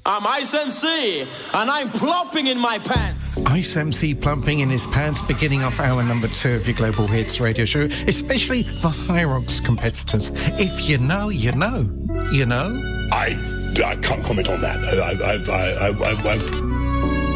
I'm Ice MC, and I'm plumping in my pants. Ice MC plumping in his pants, beginning off hour number 2 of your Global Hits radio show, especially for Hyrox competitors. If you know, you know. You know? I can't comment on that.